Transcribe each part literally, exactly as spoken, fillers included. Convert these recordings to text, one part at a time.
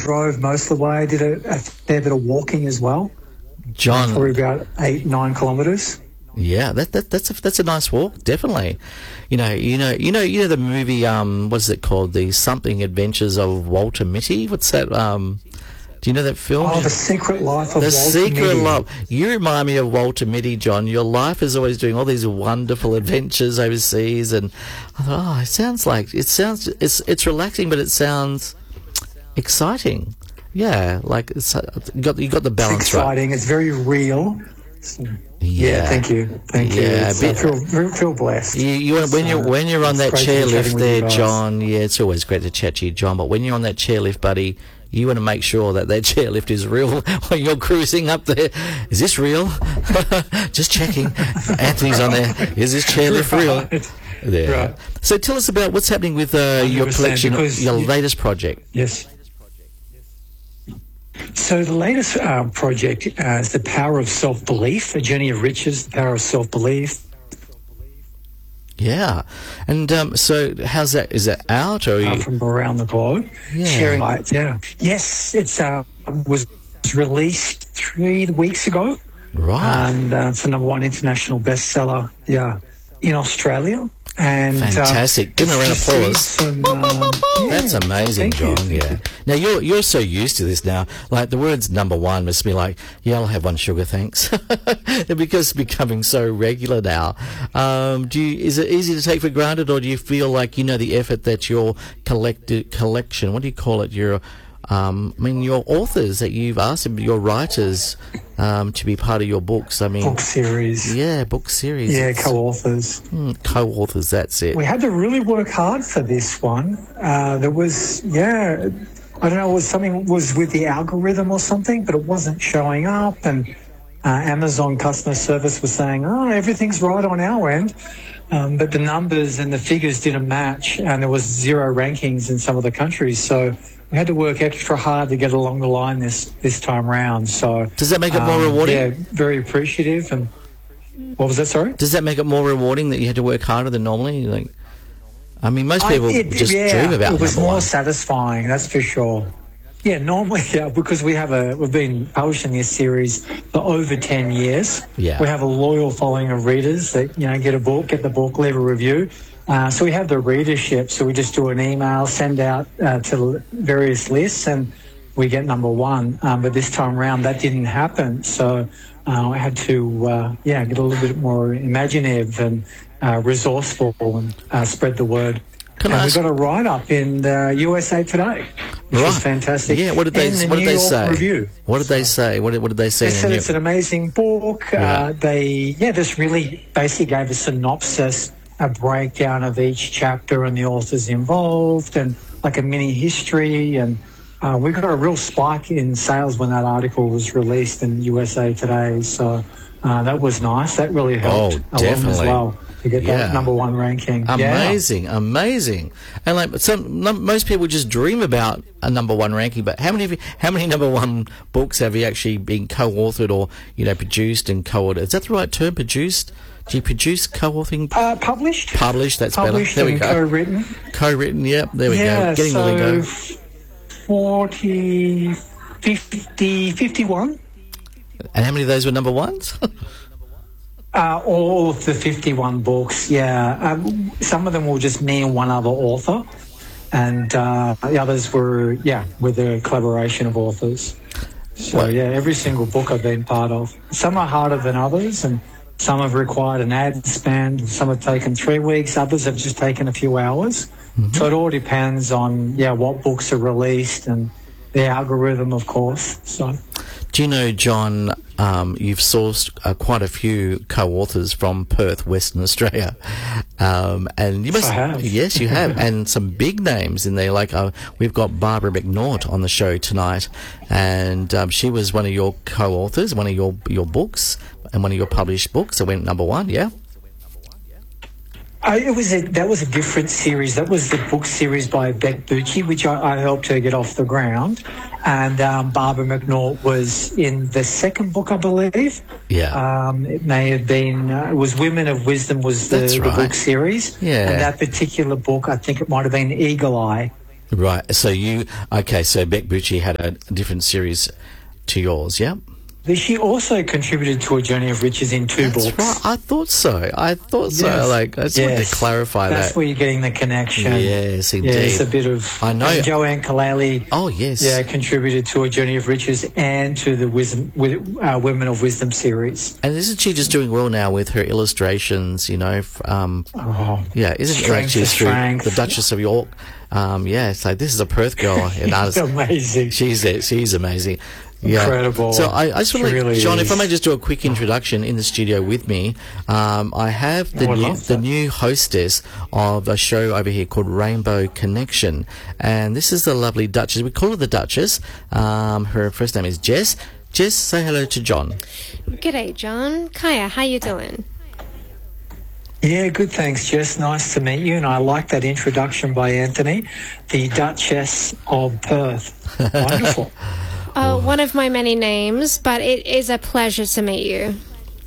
drove most of the way. I did a, a fair bit of walking as well. John, probably about eight, nine kilometres. Yeah, that, that that's a that's a nice walk, definitely. You know, you know, you know, you know the movie. Um, what is it called? The Something Adventures of Walter Mitty. What's that? Um, do you know that film? Oh, The Secret Life of the Walter Secret Mitty. Life. You remind me of Walter Mitty, John. Your life is always doing all these wonderful adventures overseas, and I thought, oh, it sounds like it sounds it's it's relaxing, but it sounds exciting. Yeah, like it's you got you got the balance It's exciting. right. It's very real. Yeah. yeah, thank you, thank you. Yeah, It's, a I bit- feel, feel feel blessed. You, you when you So, when you're on it's that great to be chairlift chatting with you there, guys. John. Yeah, it's always great to chat to you, John. But when you're on that chairlift, buddy, you want to make sure that that chairlift is real when you're cruising up there. Is this real? Just checking. Anthony's on there. Is this chairlift real? Right. There. Right. So tell us about what's happening with uh, your one hundred percent, collection, because your you- latest project. Yes. So the latest uh, project uh, is The Power of Self-Belief, A Journey of Riches, The Power of Self-Belief. Yeah. And um, so how's that? Is that out or? Are Uh, you, from around the globe, Yeah. sharing light. Yeah, yes, it's uh, was released three weeks ago, right. and uh, it's the number one international bestseller. Yeah, in Australia, and Fantastic. Uh, Give him a round of it's applause. received some, um, yeah, That's amazing, thank you, John. thank Yeah. you. Now you're you're so used to this now. Like the words number one must be like, yeah, I'll have one sugar, thanks, because it's becoming so regular now. Um, do you, is it easy to take for granted, or do you feel like you know the effort that your collected collection? What do you call it? Your um, I mean, your authors that you've asked, your writers, um, to be part of your books. I mean, Book series. yeah, book series. Yeah, It's- co-authors. mm, co-authors. That's it. We had to really work hard for this one. Uh, there was, yeah, I don't know, it was something was with the algorithm or something, but it wasn't showing up. And uh, Amazon customer service was saying, oh, everything's right on our end. Um, but the numbers and the figures didn't match, and there was zero rankings in some of the countries. So we had to work extra hard to get along the line this, this time round. So Does that make it more um, rewarding? Yeah, very appreciative. And what was that, sorry? Does that make it more rewarding that you had to work harder than normally? Like, I mean, most people I- it- just yeah, dream about it was number more one. satisfying, that's for sure. Yeah, normally, yeah, because we have a we've been publishing this series for over ten years. Yeah. We have a loyal following of readers that you know get a book, get the book, leave a review. Uh, so we have the readership. So we just do an email, send out uh, to various lists, and we get number one. Um, but this time around, that didn't happen. So uh, I had to, uh, yeah, get a little bit more imaginative and uh, resourceful and uh, spread the word. Can I and we ask- got a write-up in the U S A Today, which Right. was fantastic. Yeah, what did they And the what did New they York say? Review. What did they say? What did, what did they say? They in said the it's an amazing book. Yeah. Uh, they, yeah, just really basically gave a synopsis, a breakdown of each chapter and the authors involved, and like a mini history. And uh, we got a real spike in sales when that article was released in U S A Today. So uh, that was nice. That really helped Oh, along as definitely. well to get Yeah. that number one ranking. Yeah. Amazing, amazing, and like some num- most people just dream about a number one ranking. But how many of you, how many number one books have you actually been co-authored or you know produced and co-authored? Is that the right term? Produced? Do you produce co-authoring? Uh, published. Published. That's Published better. There we and go. co-written. Co-written. Yep. There we Yeah, go. Getting so the lingo. forty, fifty, fifty-one. And how many of those were number ones? Uh, all of the fifty-one books, yeah. Um, some of them were just me and one other author, and uh, the others were, yeah, with a collaboration of authors. So, Well- yeah, every single book I've been part of. Some are harder than others, and some have required an ad span. Some have taken three weeks. Others have just taken a few hours. So it all depends on, yeah, what books are released and the algorithm, of course. So. Do you know, John, um, you've sourced uh, quite a few co-authors from Perth, Western Australia. Um, and you must, I have. Yes, you have. And some big names in there. Like uh, we've got Barbara McNaught on the show tonight. And um, she was one of your co-authors, one of your, your books and one of your published books that went number one, yeah? I, it was a, that was a different series. That was the book series by Beck Bucci, which I, I helped her get off the ground. And um, Barbara McNaught was in the second book, I believe. Yeah. Um, it may have been, uh, it was Women of Wisdom was the, That's the right. book series. Yeah. And that particular book, I think it might have been Eagle Eye. Right. So you okay? So Bec Bucci had a different series to yours, yeah? She also contributed to A Journey of Riches in two That's books. right. I thought so. I thought so. Yes. Like, I just wanted Yes. to clarify That's that. where you're getting the connection. Yes, indeed. Yeah, it's a bit of... I know. And Joanne Kalali, Oh, yes. yeah, contributed to A Journey of Riches and to the Wisdom, Wi- uh, Women of Wisdom series. And isn't she just doing well now with her illustrations, you know? f- Um, Oh, yeah, isn't she like strength she's to through strength. the Duchess of York? Um, yeah, it's like, this is a Perth girl. And I It's was, amazing. she's it. She's amazing. Yeah. Incredible. So I, I just want She to, really John, if I is. may just do a quick introduction in the studio with me. Um, I have the I would new love the that. new hostess of a show over here called Rainbow Connection, and this is the lovely Duchess. We call her the Duchess. Um, her first name is Jess. Jess, say hello to John. G'day, John. Kaya, how you doing? Yeah, good, thanks, Jess. Nice to meet you. And I like that introduction by Anthony, the Duchess of Perth. Wonderful. Uh, one of my many names, but it is a pleasure to meet you.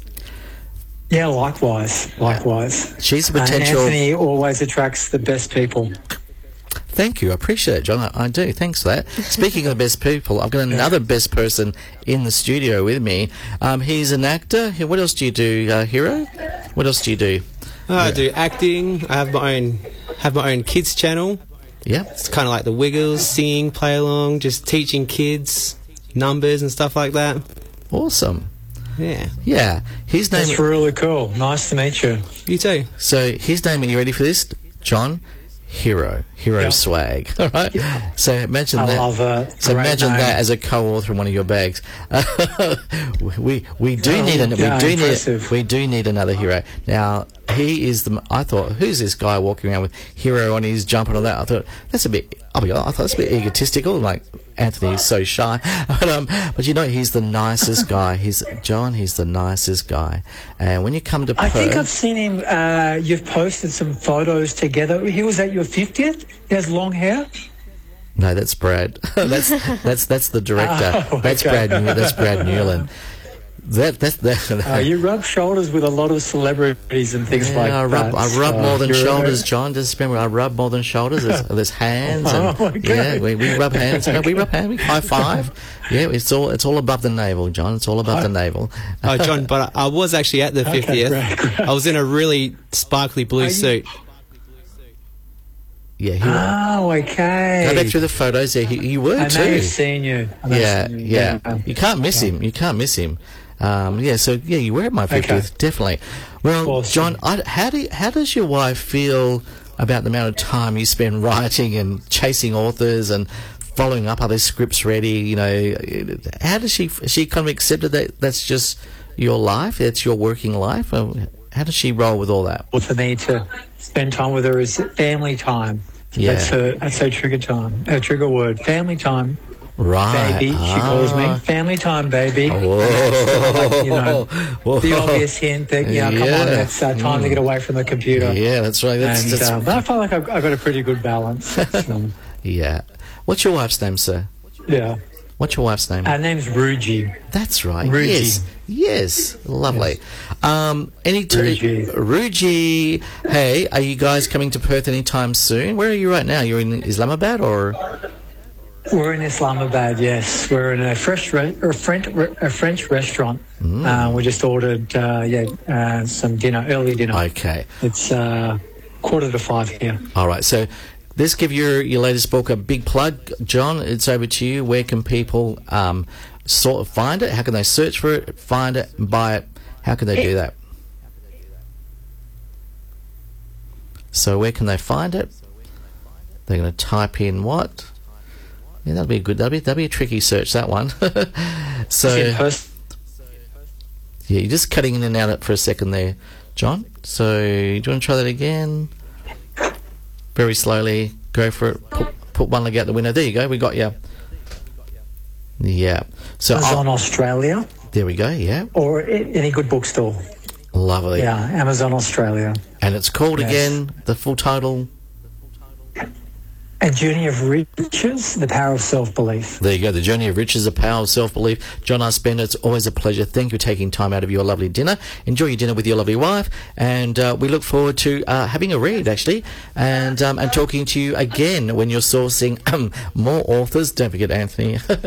Yeah, likewise, likewise. She's a Uh, potential. Anthony always attracts the best people. Thank you. I appreciate it, John. I, I do. Thanks for that. Speaking of the best people, I've got another best person in the studio with me. Um, he's an actor. Hey, what else do you do, uh, Hero? What else do you do? I do acting. I have my own have my own kids channel. Yeah. It's kind of like the Wiggles, singing, play along, just teaching kids numbers and stuff like that. Awesome. Yeah, Yeah. His name. That's really cool. Nice to meet you. you too. So his name. Are you ready for this, John? Hero. Hero Yeah. swag. All right. So imagine I that. love it. So Great imagine name. that as a co-author in one of your bags. we we do Oh, need an, we yeah, do impressive. need we do need another hero. Now he is the. I thought, who's this guy walking around with Hero on his jumper and all that? I thought that's a bit. I'll be honest, I thought that's a bit egotistical. Like Anthony is so shy, but um, but you know he's the nicest guy. He's John. He's the nicest guy. And when you come to I Perth, think I've seen him. Uh, you've posted some photos together. He was at your fiftieth. He has long hair. no, that's Brad. that's that's that's the director. Oh, that's okay. Brad. New, that's Brad Newland. That that's that. Uh, you rub shoulders with a lot of celebrities and things Yeah, like I rub, that. I rub so more than you're- shoulders, John. Just remember, I rub more than shoulders. There's, there's hands, and Oh, okay. yeah, we, we rub hands. No, we rub hands. We high five. Yeah, it's all it's all above the navel, John. It's all above the navel. Oh, John, but I I was actually at the Okay, fiftieth. great, great. I was in a really sparkly blue you- suit. Yeah, he, Oh, okay. go back through the photos. Yeah, he, you were I too. may have seen you. I may Yeah, have seen you. yeah. You can't miss him. You can't miss him. Um, yeah, so yeah, you were at my fiftieth, definitely. Well, Awesome. John, I, how do how does your wife feel about the amount of time you spend writing and chasing authors and following up other scripts ready? You know, how does she has she kind of accepted that that's just your life, that's your working life? Or how does she roll with all that? For me to spend time with her is family time. Yeah. That's her, that's her trigger time. Her trigger word. Family time, Right, baby. She calls me. Ah. Family time, baby. Whoa. Like, you know, Whoa. the obvious hint that, you know, come Yeah. on, it's uh, time to get away from the computer. Yeah, that's right. That's, And, that's uh, but I feel like I've, I've got a pretty good balance. So, yeah. What's your wife's name, sir? yeah. What's your wife's name? Her name's Ruji. That's right. Ruji. Yes. Yes. Lovely. Um, any t- Ruji. Ruji. Hey, are you guys coming to Perth anytime soon? Where are you right now? You're in Islamabad or? We're in Islamabad, yes. We're in a fresh, re- a French, a French restaurant. Mm. Uh, we just ordered, uh, yeah, uh, some dinner, early dinner. Okay. It's uh, quarter to five here. All right. So let's give your, your latest book a big plug. John, it's over to you. Where can people um, sort of find it? How can they search for it, find it, buy it? How can they do that? So where can they find it? They're going to type in what? Yeah, that'll be good. That'll be, that'll be a tricky search, that one. so, It's in person. yeah, you're just cutting in and out for a second there, John. So, do you want to try that again? Very slowly. Go for it. Put, put one leg out the window. There you go. We got you. Yeah. So, Amazon I'll- Australia there we go. Yeah. or i- any good bookstore. Lovely. Yeah, Amazon Australia. And it's called Yes. again, the full title. A A Journey of Riches, The Power of Self-Belief. There you go, The Journey of Riches, The Power of Self-Belief. John R. Spender, it's always a pleasure. Thank you for taking time out of your lovely dinner. Enjoy your dinner with your lovely wife, and uh, we look forward to uh, having a read, actually, and um, and talking to you again when you're sourcing um, more authors. Don't forget Anthony.